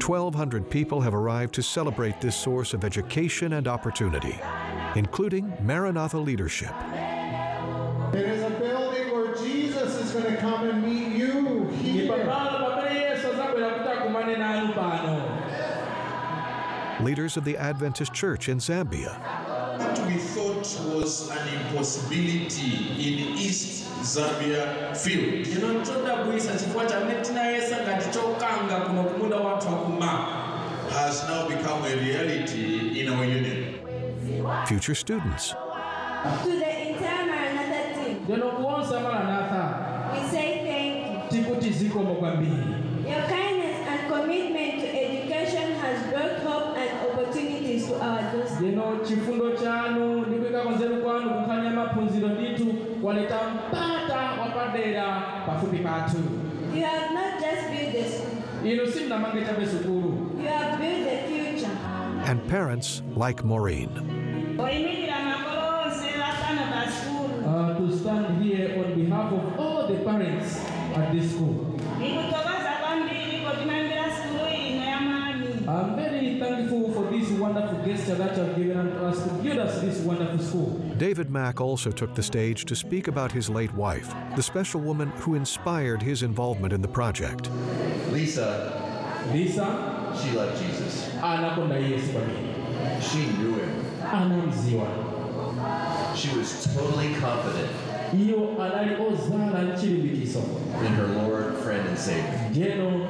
1,200 people have arrived to celebrate this source of education and opportunity, including Maranatha leadership. It is a building where Jesus is going to come and meet you here. Leaders of the Adventist Church in Zambia. What we thought was an impossibility in East Zambia field has now become a reality in our union. Future students. To the entire Maranatha team, we say thank you. Your kindness and commitment to education has brought hope and opportunities to our doorstep. You have not just built the school, you have built the future. And parents like Maureen. To stand here on behalf of all the parents at this school. I'm very thankful for this wonderful gesture that you have given us to build us this wonderful school. David Mack also took the stage to speak about his late wife, the special woman who inspired his involvement in the project. Lisa, she loved Jesus. She knew him. She was totally confident in her Lord, friend, and Savior.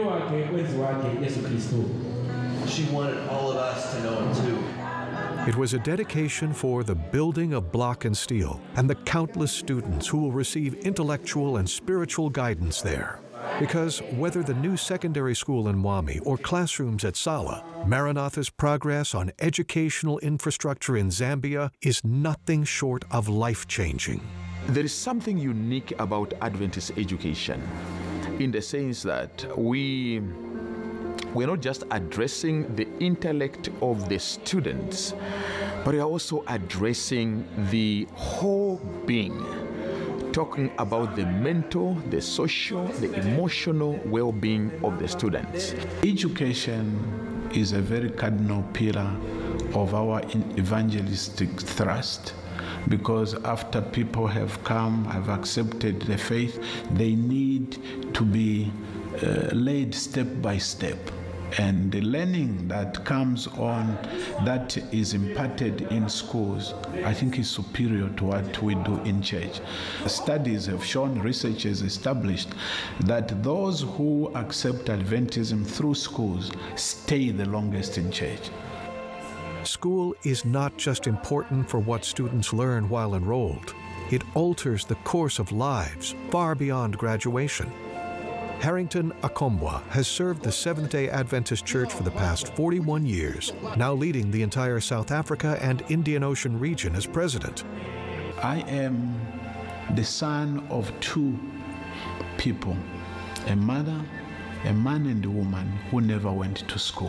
She wanted all of us to know him too. It was a dedication for the building of Block and Steel and the countless students who will receive intellectual and spiritual guidance there. Because whether the new secondary school in Mwami or classrooms at Sala, Maranatha's progress on educational infrastructure in Zambia is nothing short of life-changing. There is something unique about Adventist education in the sense that we're not just addressing the intellect of the students, but we are also addressing the whole being, talking about the mental, the social, the emotional well-being of the students. Education is a very cardinal pillar of our evangelistic thrust, because after people have come, have accepted the faith, they need to be led step by step. And the learning that comes on, that is imparted in schools, I think is superior to what we do in church. Studies have shown, research has established that those who accept Adventism through schools stay the longest in church. School is not just important for what students learn while enrolled. It alters the course of lives far beyond graduation. Harrington Akombwa has served the Seventh-day Adventist Church for the past 41 years, now leading the entire South Africa and Indian Ocean region as president. I am the son of two people, a mother, a man and a woman who never went to school.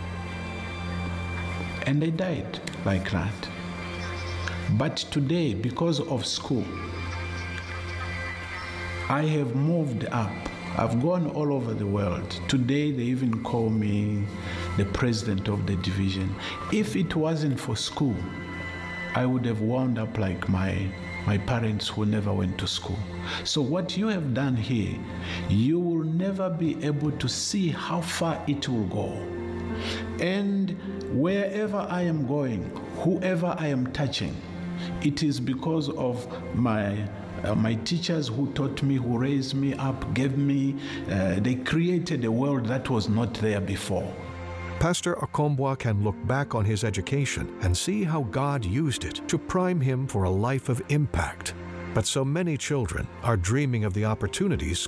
And they died like that. But today, because of school, I have moved up. I've gone all over the world. Today, they even call me the president of the division. If it wasn't for school, I would have wound up like my parents who never went to school. So what you have done here, you will never be able to see how far it will go. And wherever I am going, whoever I am touching, it is because of my teachers who taught me, who raised me up, gave me, they created a world that was not there before. Pastor Akombwa can look back on his education and see how God used it to prime him for a life of impact. But so many children are dreaming of the opportunities